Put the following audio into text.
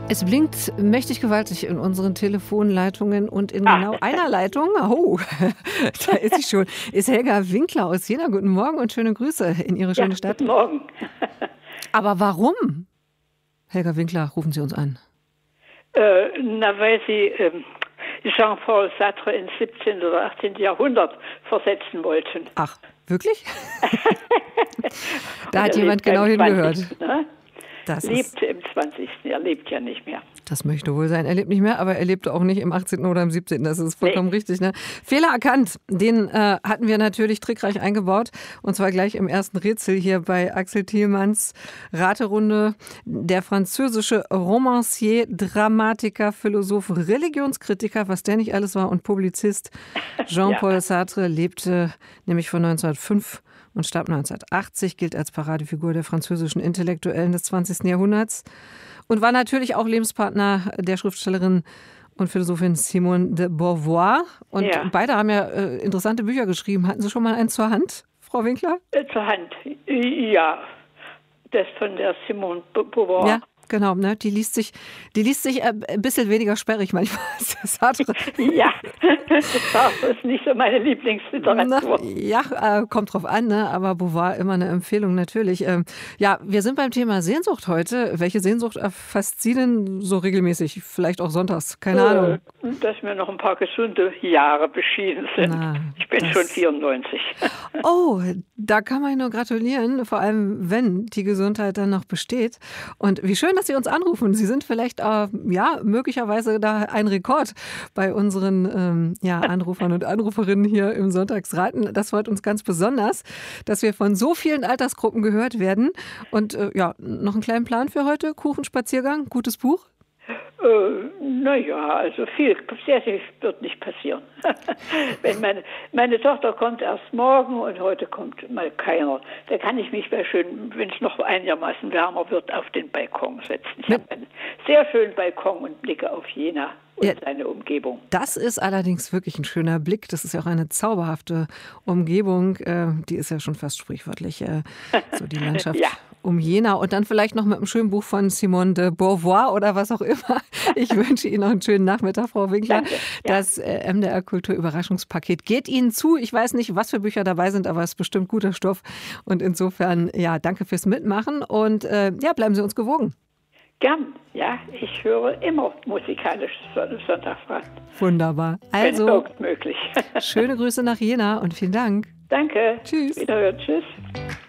Es blinkt mächtig gewaltig in unseren Telefonleitungen und in genau einer Leitung, da ist sie schon, ist Helga Winkler aus Jena. Guten Morgen und schöne Grüße in Ihre schöne Stadt. Guten Morgen. Aber warum, Helga Winkler, rufen Sie uns an? Weil Sie Jean-Paul Sartre ins 17. oder 18. Jahrhundert versetzen wollten. Ach, wirklich? Da hat jemand genau hingehört. 20., ne? Lebte im 20. Er lebt ja nicht mehr. Das möchte wohl sein. Er lebt nicht mehr, aber er lebte auch nicht im 18. oder im 17. Das ist vollkommen richtig. Ne? Fehler erkannt. Den hatten wir natürlich trickreich eingebaut. Und zwar gleich im ersten Rätsel hier bei Axel Thielmanns Raterunde. Der französische Romancier, Dramatiker, Philosoph, Religionskritiker, was der nicht alles war, und Publizist Jean-Paul Sartre lebte nämlich von 1905 und starb 1980, gilt als Paradefigur der französischen Intellektuellen des 20. Jahrhunderts und war natürlich auch Lebenspartner der Schriftstellerin und Philosophin Simone de Beauvoir. Und beide haben ja interessante Bücher geschrieben. Hatten Sie schon mal eins zur Hand, Frau Winkler? Zur Hand, ja. Das von der Simone de Beauvoir. Ja. Genau, ne? Die liest sich ein bisschen weniger sperrig manchmal als der Sartre. Ja, das ist nicht so meine Lieblingsliteratur. Ja, kommt drauf an, ne? Aber Beauvoir immer eine Empfehlung natürlich. Ja, wir sind beim Thema Sehnsucht heute. Welche Sehnsucht erfasst Sie denn so regelmäßig? Vielleicht auch sonntags? Keine Ahnung. Dass mir noch ein paar gesunde Jahre beschieden sind. Ich bin schon 94. Oh, da kann man nur gratulieren, vor allem wenn die Gesundheit dann noch besteht. Und wie schön, dass Sie uns anrufen. Sie sind vielleicht möglicherweise da ein Rekord bei unseren Anrufern und Anruferinnen hier im Sonntagsraten. Das freut uns ganz besonders, dass wir von so vielen Altersgruppen gehört werden. Und noch einen kleinen Plan für heute? Kuchenspaziergang, gutes Buch? Naja, also sehr viel wird nicht passieren. Wenn meine Tochter kommt erst morgen und heute kommt mal keiner, da kann ich mich wenn es noch einigermaßen wärmer wird, auf den Balkon setzen. Ich habe einen sehr schönen Balkon und blicke auf Jena und seine Umgebung. Das ist allerdings wirklich ein schöner Blick. Das ist ja auch eine zauberhafte Umgebung. Die ist ja schon fast sprichwörtlich. So die Landschaft um Jena. Und dann vielleicht noch mit einem schönen Buch von Simone de Beauvoir oder was auch immer. Ich wünsche Ihnen noch einen schönen Nachmittag, Frau Winkler. Danke. Das MDR Kultur Überraschungspaket geht Ihnen zu. Ich weiß nicht, was für Bücher dabei sind, aber es ist bestimmt guter Stoff. Und insofern, danke fürs Mitmachen. Und bleiben Sie uns gewogen. Gern, ja. Ich höre immer musikalisches Sonntagsrad. Wunderbar. Also, wenn irgend möglich. Schöne Grüße nach Jena und vielen Dank. Danke. Tschüss. Wiederhören. Tschüss.